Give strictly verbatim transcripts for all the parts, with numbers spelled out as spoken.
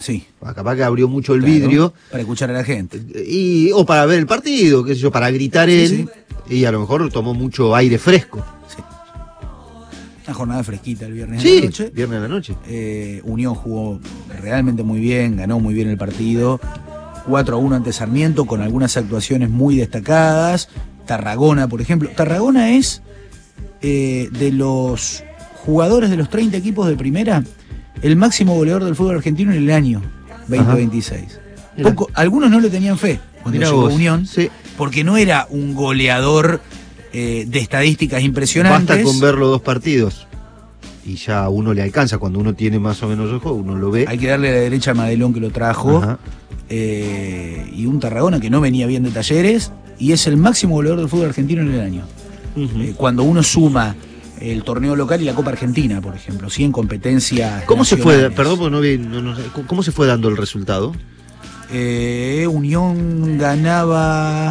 Sí. Capaz que abrió mucho el Claro, vidrio. para escuchar a la gente. Y, o para ver el partido, qué sé yo, para gritar él. Sí, sí. Y a lo mejor tomó mucho aire fresco. Sí. Una jornada fresquita el viernes Sí, de la noche. viernes de la noche. Eh, Unión jugó realmente muy bien, ganó muy bien el partido. cuatro a uno ante Sarmiento, con algunas actuaciones muy destacadas. Tarragona, por ejemplo. Tarragona es eh, de los jugadores de los treinta equipos de primera, el máximo goleador del fútbol argentino en el año veinte veintiséis. Poco, algunos no le tenían fe cuando Mirá llegó vos. Unión, Sí. porque no era un goleador eh, de estadísticas impresionantes. Basta con ver los dos partidos y ya a uno le alcanza. Cuando uno tiene más o menos ojo, uno lo ve. Hay que darle la derecha a Madelón, que lo trajo. Ajá. Eh, y un Tarragona que no venía bien de Talleres, y es el máximo goleador del fútbol argentino en el año. Uh-huh. Eh, cuando uno suma el torneo local y la Copa Argentina, por ejemplo, sí, en competencias ¿Cómo se fue? nacionales. Perdón, porque no vi. No, no sé. ¿Cómo se fue dando el resultado? Eh, Unión ganaba.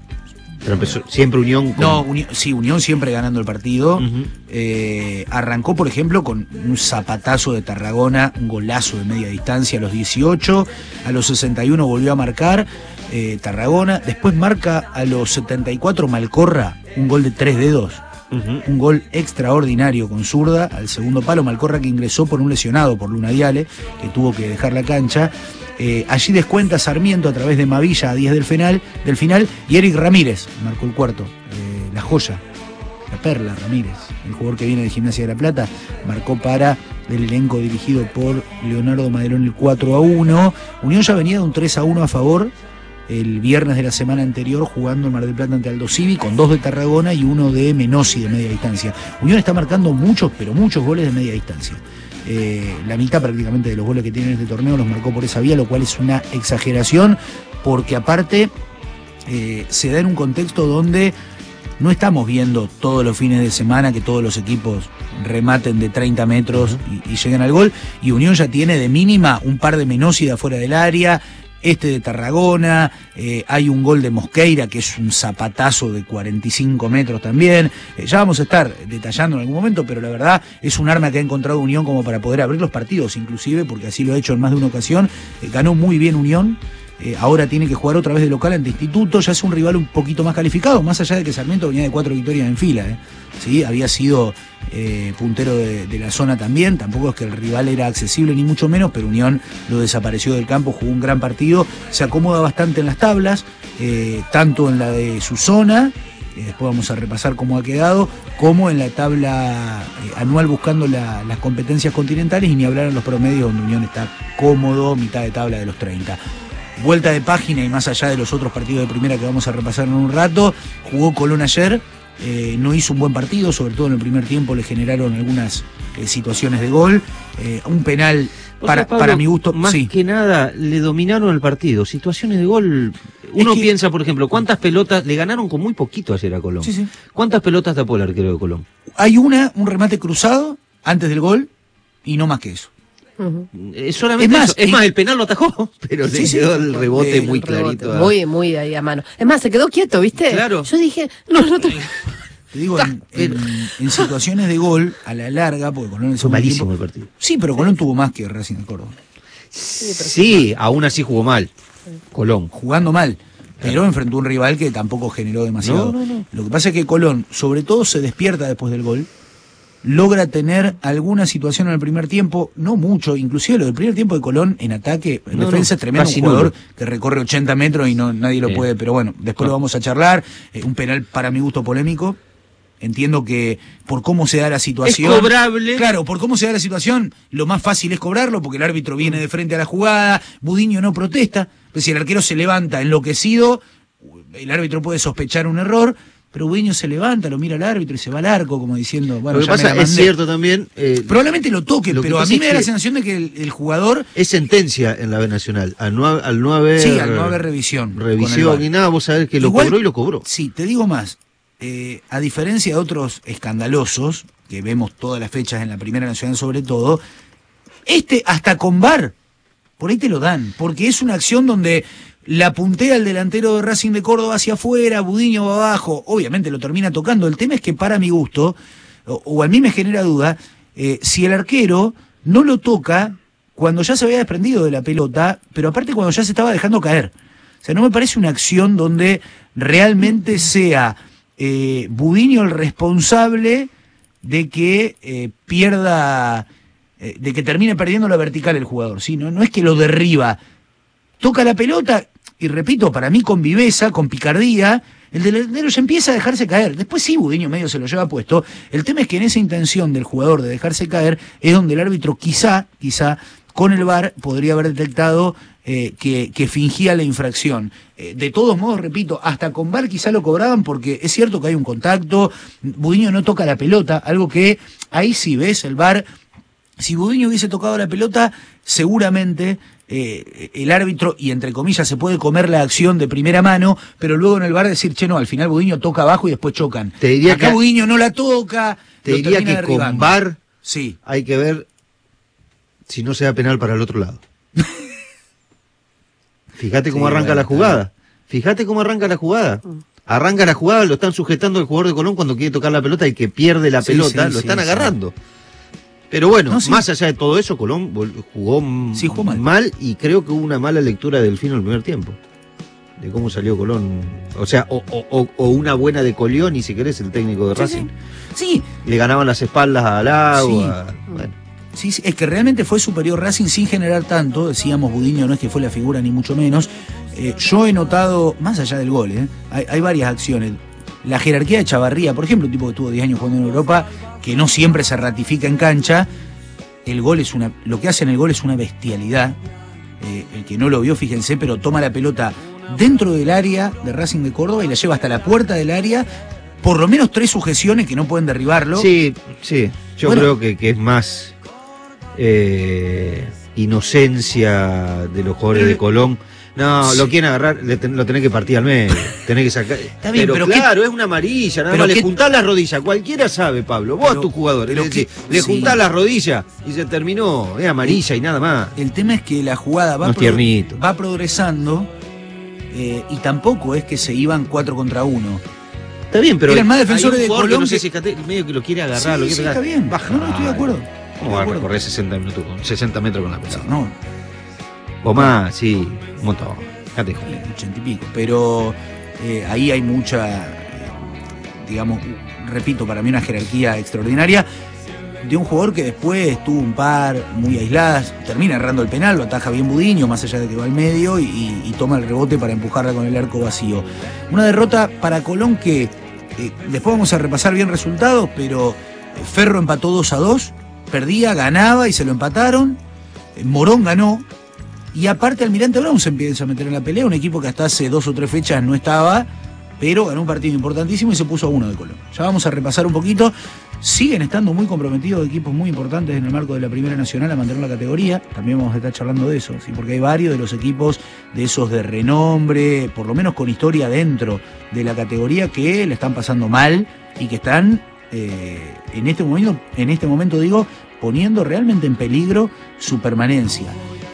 Pero empezó siempre Unión. Con... No, Unión, sí, Unión siempre ganando el partido. Uh-huh. Eh, arrancó, por ejemplo, con un zapatazo de Tarragona, un golazo de media distancia a los dieciocho. A los sesenta y uno volvió a marcar eh, Tarragona. Después marca a los setenta y cuatro Malcorra, un gol de tres dedos. Uh-huh. Un gol extraordinario con zurda al segundo palo. Malcorra, que ingresó por un lesionado, por Luna Diale, que tuvo que dejar la cancha. Eh, allí descuenta Sarmiento a través de Mavilla a diez del final, del final y Eric Ramírez marcó el cuarto. Eh, la joya, la perla Ramírez, el jugador que viene de Gimnasia de la Plata, marcó para el elenco dirigido por Leonardo Madelón el cuatro a uno. Unión ya venía de un tres a uno a favor el viernes de la semana anterior, jugando en Mar del Plata ante Aldo Civi, con dos de Tarragona y uno de Menossi de media distancia. Unión está marcando muchos, pero muchos goles de media distancia. Eh, la mitad prácticamente de los goles que tiene en este torneo los marcó por esa vía, lo cual es una exageración, porque aparte eh, se da en un contexto donde no estamos viendo todos los fines de semana que todos los equipos rematen de treinta metros y, y lleguen al gol, y Unión ya tiene de mínima un par de Menossi de afuera del área, este de Tarragona, eh, hay un gol de Mosqueira que es un zapatazo de cuarenta y cinco metros también. Eh, ya vamos a estar detallando en algún momento, pero la verdad es un arma que ha encontrado Unión como para poder abrir los partidos, inclusive, porque así lo ha hecho en más de una ocasión. Eh, ganó muy bien Unión. Eh, ahora tiene que jugar otra vez de local ante Instituto, ya es un rival un poquito más calificado, más allá de que Sarmiento venía de cuatro victorias en fila. ¿eh? ¿Sí? Había sido eh, puntero de, de la zona también, tampoco es que el rival era accesible ni mucho menos, pero Unión lo desapareció del campo, jugó un gran partido, se acomoda bastante en las tablas, eh, tanto en la de su zona, eh, después vamos a repasar cómo ha quedado, como en la tabla eh, anual buscando la, las competencias continentales, y ni hablar en los promedios, donde Unión está cómodo, mitad de tabla de los treinta. Vuelta de página, y más allá de los otros partidos de primera que vamos a repasar en un rato, jugó Colón ayer, eh, no hizo un buen partido, sobre todo en el primer tiempo le generaron algunas eh, situaciones de gol, eh, un penal para, o sea, Pablo, para mi gusto, más sí. que nada le dominaron el partido, situaciones de gol. Uno es que... piensa, por ejemplo, cuántas pelotas le ganaron con muy poquito ayer a Colón. Sí, sí. ¿Cuántas pelotas tapó el arquero de Colón? Hay una, un remate cruzado antes del gol y no más que eso. Uh-huh. Es solamente es más, eso. Es y... más, el penal lo atajó, pero sí, le sí, quedó el rebote eh, muy el rebote, clarito. Muy, muy ahí a mano. Es más, se quedó quieto, ¿viste? Claro. Yo dije, no, no te... Te digo, en, en, en situaciones de gol, a la larga, porque Colón fue malísimo tiempo, el partido. Sí, pero Colón tuvo más que Racing de Córdoba. Sí, sí, aún así jugó mal. Colón. Jugando mal. Pero enfrentó a un rival que tampoco generó demasiado. No, no, no. Lo que pasa es que Colón, sobre todo, se despierta después del gol, logra tener alguna situación en el primer tiempo, no mucho, inclusive lo del primer tiempo de Colón en ataque, en no, defensa no, es tremendo, un jugador nulo. Que recorre ochenta metros y no nadie lo eh. puede, pero bueno, después no. lo vamos a charlar, eh, un penal para mi gusto polémico. Entiendo que por cómo se da la situación... Es cobrable. Claro, por cómo se da la situación, lo más fácil es cobrarlo, porque el árbitro viene de frente a la jugada, Budiño no protesta, pues si el arquero se levanta enloquecido, el árbitro puede sospechar un error, pero Budiño se levanta, lo mira al árbitro y se va al arco, como diciendo... bueno, lo que ya pasa me la es cierto también... Eh, Probablemente lo toque, lo pero a mí me da la sensación de que el, el jugador... Es sentencia en la B Nacional, al no, al no haber... Sí, al no haber revisión. Revisión ni nada, vos sabés que lo Igual, cobró y lo cobró. Sí, te digo más. Eh, a diferencia de otros escandalosos, que vemos todas las fechas en la Primera Nacional sobre todo, este hasta con V A R, por ahí te lo dan, porque es una acción donde la puntea el delantero de Racing de Córdoba hacia afuera, Budiño va abajo, obviamente lo termina tocando. El tema es que para mi gusto, o, o a mí me genera duda, eh, si el arquero no lo toca cuando ya se había desprendido de la pelota, pero aparte cuando ya se estaba dejando caer. O sea, no me parece una acción donde realmente sea eh, Budiño el responsable de que eh, pierda, eh, de que termine perdiendo la vertical el jugador, ¿sí? No, no es que lo derriba, toca la pelota, y repito, para mí con viveza, con picardía, el delantero ya empieza a dejarse caer. Después sí, Budiño medio se lo lleva puesto. El tema es que en esa intención del jugador de dejarse caer es donde el árbitro quizá, quizá, con el V A R podría haber detectado eh, que, que fingía la infracción. Eh, de todos modos, repito, hasta con V A R quizá lo cobraban porque es cierto que hay un contacto, Budiño no toca la pelota, algo que ahí sí ves el V A R. Si Budiño hubiese tocado la pelota, seguramente eh, el árbitro, y entre comillas, se puede comer la acción de primera mano, pero luego en el V A R decir, che, no, al final Budiño toca abajo y después chocan. Te diría Acá que, Budiño no la toca. Te diría que con V A R sí. hay que ver si no se da penal para el otro lado. Fíjate cómo Sí, arranca bueno, la jugada. Fíjate cómo arranca la jugada. Arranca la jugada, lo están sujetando el jugador de Colón cuando quiere tocar la pelota, y que pierde la Sí, pelota, sí, lo sí, están sí. agarrando. Pero bueno, No, sí. más allá de todo eso, Colón jugó, Sí, jugó mal. mal, y creo que hubo una mala lectura del Delfino en el primer tiempo. De cómo salió Colón. O sea, o, o, o, o una buena de Colioni, si querés, el técnico de Sí, Racing. Sí, Le ganaban las espaldas al agua. Sí. Bueno. sí, sí, es que realmente fue superior Racing sin generar tanto. Decíamos, Budiño no es que fue la figura ni mucho menos. Eh, yo he notado, más allá del gol, eh, hay, hay varias acciones. La jerarquía de Chavarría, por ejemplo, un tipo que estuvo diez años jugando en Europa, que no siempre se ratifica en cancha. El gol es una, lo que hace en el gol es una bestialidad. Eh, el que no lo vio, fíjense, pero toma la pelota dentro del área de Racing de Córdoba y la lleva hasta la puerta del área. Por lo menos tres sujeciones que no pueden derribarlo. Sí, sí. Yo Bueno. creo que, que es más eh, inocencia de los jugadores de Colón. No, Sí. lo quieren agarrar, le ten- lo tenés que partir al medio, tenés que sacar. Está bien, pero, pero claro, qué- es una amarilla, nada pero más le qué- juntás las rodillas, cualquiera sabe, Pablo, vos Pero- a tus jugadores, pero le, decís, qué- le sí. juntás las rodillas y se terminó, es amarilla y nada más. El tema es que la jugada va, Unos pro- tiernitos. va progresando eh, y tampoco es que se iban cuatro contra uno. Está bien, pero Eran más hay defensores un de jugador que Colón no sé que- si Cate- medio que lo quiere agarrar, Sí, lo quiere sí, agarrar. está bien. Baja. No, no, estoy de acuerdo. ¿Cómo Estoy va de a acuerdo. recorrer sesenta minutos con sesenta metros con la O sea, pelota? no, O más, sí, un montón. Fíjate. eh, ochenta y pico. Pero eh, ahí hay mucha, eh, digamos, repito, para mí una jerarquía extraordinaria de un jugador que después tuvo un par muy aisladas, termina errando el penal, lo ataja bien Budiño, más allá de que va al medio, y, y- y toma el rebote para empujarla con el arco vacío. Una derrota para Colón que, eh, después vamos a repasar bien resultados, pero eh, Ferro empató dos a dos, perdía, ganaba y se lo empataron, eh, Morón ganó, y aparte Almirante Brown se empieza a meter en la pelea, un equipo que hasta hace dos o tres fechas no estaba, pero ganó un partido importantísimo y se puso a uno de Colón. Ya vamos a repasar un poquito. Siguen estando muy comprometidos equipos muy importantes en el marco de la Primera Nacional a mantener la categoría. También vamos a estar charlando de eso, ¿sí? Porque hay varios de los equipos de esos de renombre, por lo menos con historia dentro de la categoría, que le están pasando mal y que están eh, en este momento, en este momento digo, poniendo realmente en peligro su permanencia.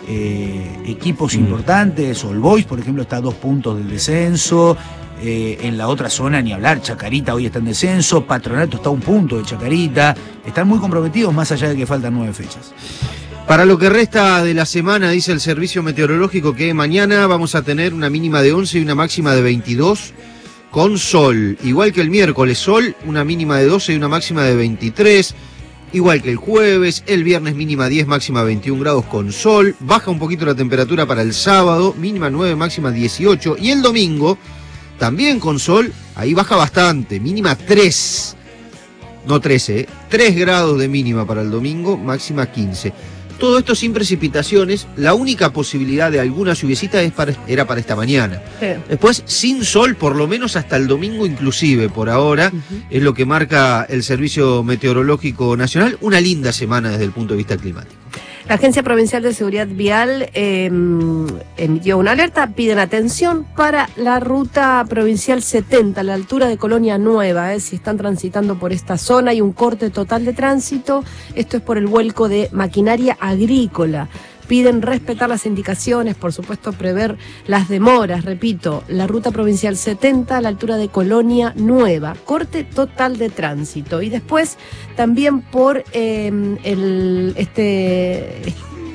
Eh, equipos Mm. importantes, All Boys, por ejemplo, está a dos puntos del descenso. Eh, en la otra zona ni hablar, Chacarita hoy está en descenso, Patronato está a un punto de Chacarita, están muy comprometidos más allá de que faltan nueve fechas. Para lo que resta de la semana, dice el servicio meteorológico que mañana vamos a tener una mínima de once y una máxima de veintidós con sol. Igual que el miércoles, sol, una mínima de doce y una máxima de veintitrés. Igual que el jueves, el viernes mínima diez, máxima veintiún grados con sol. Baja un poquito la temperatura para el sábado, mínima nueve, máxima dieciocho. Y el domingo, también con sol, ahí baja bastante, mínima tres. No trece, ¿eh? tres grados de mínima para el domingo, máxima quince. Todo esto sin precipitaciones. La única posibilidad de alguna lluviecita es para, era para esta mañana. Sí. Después, sin sol, por lo menos hasta el domingo inclusive, por ahora, Ujú. es lo que marca el Servicio Meteorológico Nacional. Una linda semana desde el punto de vista climático. La Agencia Provincial de Seguridad Vial eh, emitió una alerta, piden atención para la ruta provincial setenta, a la altura de Colonia Nueva. Eh, si están transitando por esta zona, hay un corte total de tránsito. Esto es por el vuelco de maquinaria agrícola. Piden respetar las indicaciones, por supuesto prever las demoras. Repito, la ruta provincial setenta a la altura de Colonia Nueva, corte total de tránsito. Y después también por eh, el este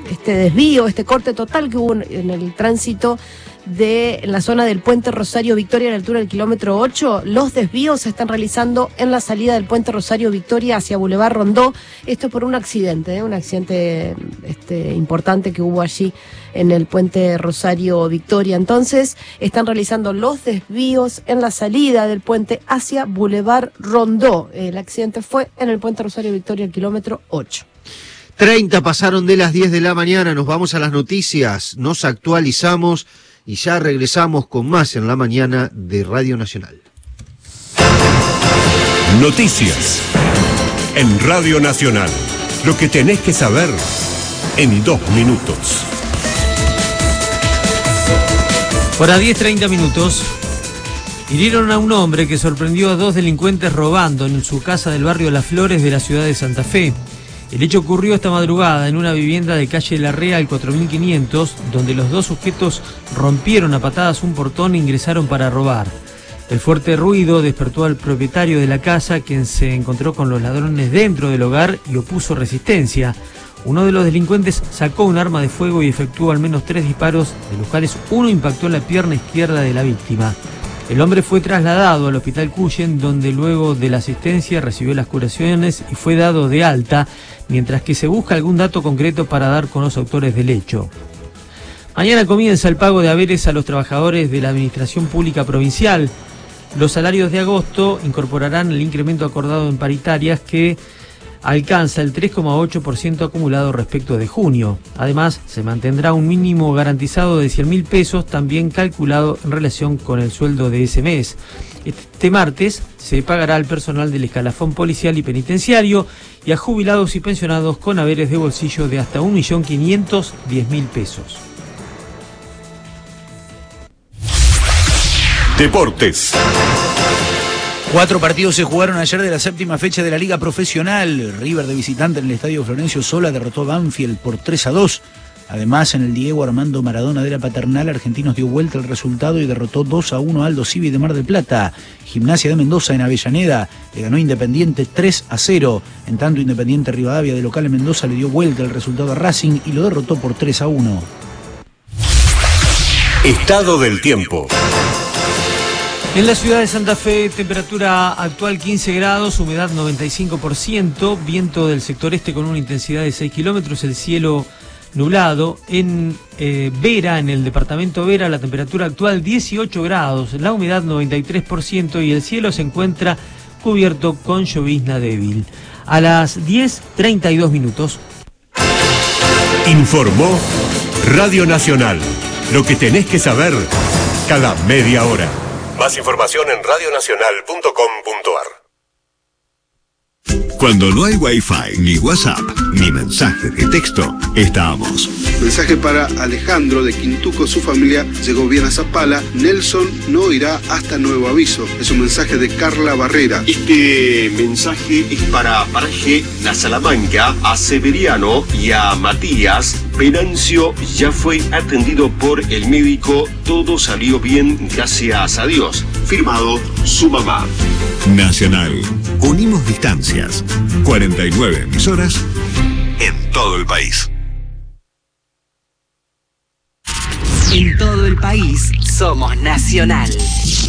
este desvío, este corte total que hubo en el tránsito de en la zona del puente Rosario Victoria a la altura del kilómetro ocho. Los desvíos se están realizando en la salida del puente Rosario Victoria hacia Boulevard Rondó. Esto por un accidente, ¿eh? un accidente este, importante que hubo allí en el puente Rosario Victoria. Entonces, están realizando los desvíos en la salida del puente hacia Boulevard Rondó. El accidente fue en el puente Rosario Victoria, el kilómetro ocho. treinta pasaron de las diez de la mañana, nos vamos a las noticias, nos actualizamos y ya regresamos con más en la mañana de Radio Nacional. Noticias en Radio Nacional. Lo que tenés que saber en dos minutos. Hora diez, treinta minutos. Hirieron a un hombre que sorprendió a dos delincuentes robando en su casa del barrio Las Flores de la ciudad de Santa Fe. El hecho ocurrió esta madrugada en una vivienda de calle Larrea al cuatro mil quinientos, donde los dos sujetos rompieron a patadas un portón e ingresaron para robar. El fuerte ruido despertó al propietario de la casa, quien se encontró con los ladrones dentro del hogar y opuso resistencia. Uno de los delincuentes sacó un arma de fuego y efectuó al menos tres disparos, de los cuales uno impactó en la pierna izquierda de la víctima. El hombre fue trasladado al hospital Cuyen, donde luego de la asistencia recibió las curaciones y fue dado de alta, mientras que se busca algún dato concreto para dar con los autores del hecho. Mañana comienza el pago de haberes a los trabajadores de la Administración Pública Provincial. Los salarios de agosto incorporarán el incremento acordado en paritarias que alcanza el tres coma ocho por ciento acumulado respecto de junio. Además, se mantendrá un mínimo garantizado de cien mil pesos, también calculado en relación con el sueldo de ese mes. Este martes se pagará al personal del escalafón policial y penitenciario y a jubilados y pensionados con haberes de bolsillo de hasta un millón quinientos diez mil pesos. Deportes. Cuatro partidos se jugaron ayer de la séptima fecha de la Liga Profesional. River de visitante en el Estadio Florencio Sola derrotó a Banfield por tres a dos. Además, en el Diego Armando Maradona de la Paternal, Argentinos dio vuelta el resultado y derrotó dos a uno a Aldo Civi de Mar del Plata. Gimnasia de Mendoza en Avellaneda le ganó Independiente tres a cero. En tanto, Independiente Rivadavia de local en Mendoza le dio vuelta el resultado a Racing y lo derrotó por tres a uno. Estado del tiempo. En la ciudad de Santa Fe, temperatura actual quince grados, humedad noventa y cinco por ciento, viento del sector este con una intensidad de seis kilómetros, el cielo nublado. En eh, Vera, en el departamento Vera, la temperatura actual dieciocho grados, la humedad noventa y tres por ciento y el cielo se encuentra cubierto con llovizna débil. A las diez, treinta y dos minutos. Informó Radio Nacional. Lo que tenés que saber cada media hora. Más información en radio nacional punto com punto ar. Cuando no hay Wi-Fi, ni WhatsApp, ni mensaje de texto, estamos. Mensaje para Alejandro de Quintuco, su familia llegó bien a Zapala. Nelson no irá hasta nuevo aviso. Es un mensaje de Carla Barrera. Este mensaje es para Paraje La Salamanca, a Severiano y a Matías. Venancio ya fue atendido por el médico, todo salió bien, gracias a Dios. Firmado su mamá. Nacional. Unimos distancias. cuarenta y nueve emisoras en todo el país. En todo el país somos Nacional.